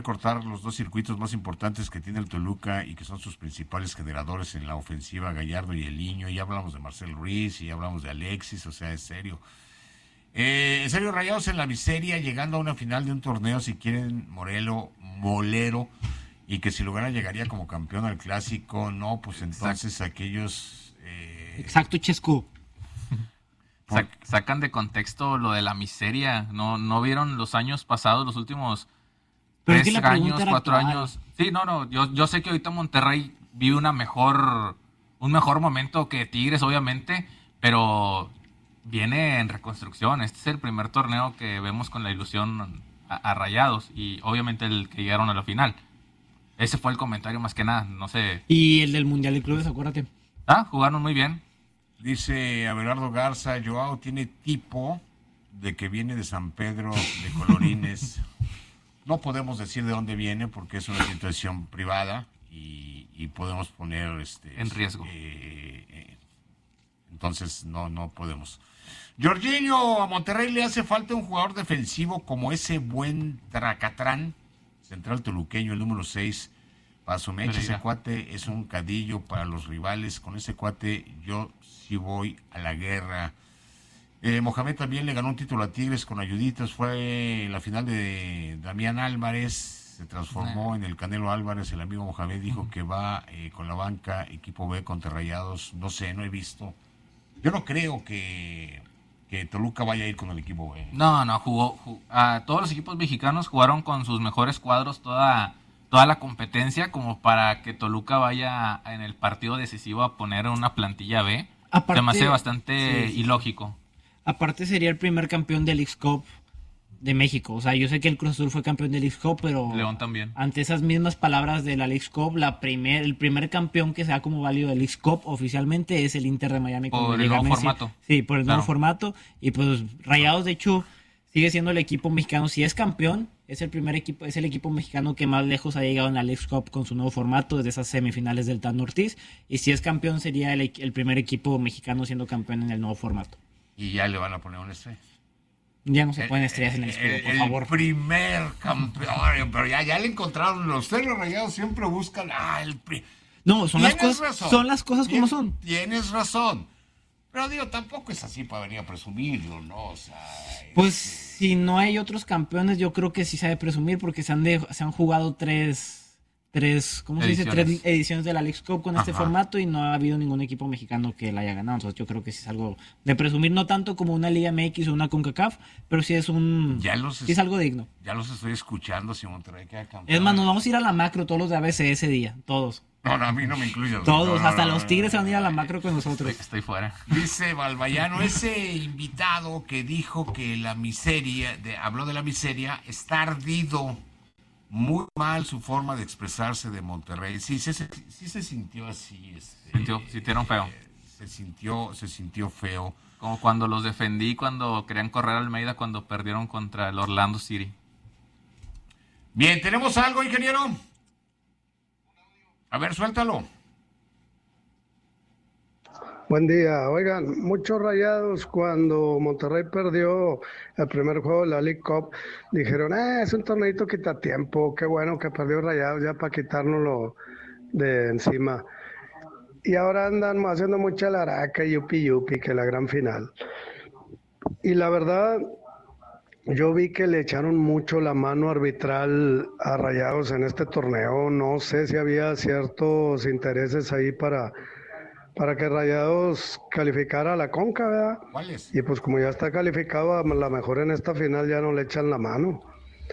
cortar los dos circuitos más importantes que tiene el Toluca y que son sus principales generadores en la ofensiva, Gallardo y el Niño. Ya hablamos de Marcel Ruiz y ya hablamos de Alexis, o sea, es serio. En serio, Rayados en la miseria, llegando a una final de un torneo, si quieren, molero, y que si lograra llegaría como campeón al clásico. No, pues entonces aquellos... Exacto, Chesco. Sacan de contexto lo de la miseria. No vieron los años pasados, los últimos Pero 3 años, 4 años. Sí, no. Yo sé que ahorita Monterrey vive un mejor momento que Tigres, obviamente, pero viene en reconstrucción. Este es el primer torneo que vemos con la ilusión a Rayados y obviamente el que llegaron a la final. Ese fue el comentario más que nada, no sé. Y el del Mundial de Clubes, acuérdate. Jugaron muy bien. Dice Abelardo Garza, Joao tiene tipo de que viene de San Pedro de Colorines. No podemos decir de dónde viene porque es una situación privada y podemos poner en riesgo. Entonces no podemos. Jorginho, a Monterrey le hace falta un jugador defensivo como ese buen Tracatrán, central toluqueño, el número 6. Para su mecha, ese cuate es un cadillo para los rivales. Con ese cuate yo sí voy a la guerra. Mohamed también le ganó un título a Tigres con ayuditas. Fue la final de Damián Álvarez. Se transformó en el Canelo Álvarez. El amigo Mohamed dijo que va con la banca, equipo B contra Rayados. No sé, no he visto. Yo no creo que Toluca vaya a ir con el equipo B. No, jugó. Todos los equipos mexicanos jugaron con sus mejores cuadros toda la competencia como para que Toluca vaya en el partido decisivo a poner una plantilla B. Aparte, se me hace bastante ilógico. Aparte sería el primer campeón del X-Cup de México. O sea, yo sé que el Cruz Azul fue campeón del X-Cup, pero León también. Ante esas mismas palabras de la X-Cup, el primer campeón que sea como válido del X-Cup oficialmente es el Inter de Miami. Por el nuevo formato. Sí, por el nuevo formato. Y pues Rayados, de hecho, sigue siendo el equipo mexicano. Si es campeón, es el equipo mexicano que más lejos ha llegado en la Leagues Cup con su nuevo formato desde esas semifinales del Tan Ortiz. Y si es campeón, sería el primer equipo mexicano siendo campeón en el nuevo formato. Y ya le van a poner un estrella. Ya no se pueden estrellas en el escudo, por favor. El primer campeón, pero ya le encontraron. Los Rayados siempre buscan. No, son las cosas como son. Tienes razón. Pero digo, tampoco es así para venir a presumirlo, ¿no? O sea, pues si no hay otros campeones, yo creo que sí se ha de presumir porque se han jugado tres ediciones de la Leagues Cup con este formato y no ha habido ningún equipo mexicano que la haya ganado. Entonces yo creo que sí es algo de presumir, no tanto como una Liga MX o una CONCACAF, pero sí es sí es algo digno. Ya los estoy escuchando, si Monterrey queda campeón. Es más, nos vamos a ir a la macro todos los de ABC ese día, todos. No, a mí no me incluyes. Todos, hasta los Tigres se van a ir a la macro con nosotros. Estoy fuera. Dice Balbayano, ese invitado que dijo que la miseria, habló de la miseria, está ardido. Muy mal su forma de expresarse de Monterrey. Sí se sintió así. Sintieron feo. Se sintió feo. Como cuando los defendí cuando querían correr a Almeida cuando perdieron contra el Orlando City. Bien, ¿tenemos algo, ingeniero? A ver, suéltalo. Buen día. Oigan, muchos Rayados cuando Monterrey perdió el primer juego de la League Cup dijeron, es un torneito quitatiempo, qué bueno que perdió Rayados ya para quitárnoslo de encima. Y ahora andan haciendo mucha laraca, yupi, que la gran final. Y la verdad, yo vi que le echaron mucho la mano arbitral a Rayados en este torneo. No sé si había ciertos intereses ahí para que Rayados calificara a la Conca, ¿verdad? ¿Cuáles? Y pues como ya está calificado, a lo mejor en esta final ya no le echan la mano.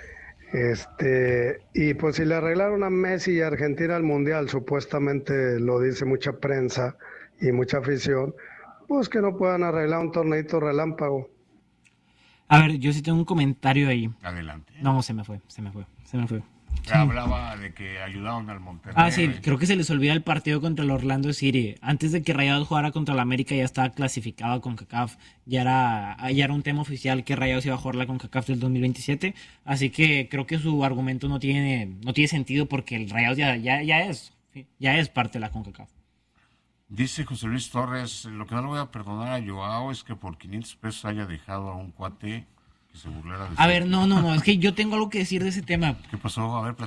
Y pues si le arreglaron a Messi y a Argentina al Mundial, supuestamente lo dice mucha prensa y mucha afición, pues que no puedan arreglar un torneito relámpago. A ver, yo sí tengo un comentario ahí. Adelante. No, se me fue. Hablaba de que ayudaron al Monterrey. Sí, creo que se les olvida el partido contra el Orlando City. Antes de que Rayados jugara contra el América ya estaba clasificado con CONCACAF. Ya era un tema oficial que Rayados iba a jugar la CONCACAF del 2027. Así que creo que su argumento no tiene sentido porque el Rayados ya es parte de la CONCACAF. Dice José Luis Torres, lo que no le voy a perdonar a Joao es que por 500 pesos haya dejado a un cuate que se burlara de A ver, no, es que yo tengo algo que decir de ese tema. ¿Qué pasó? A ver,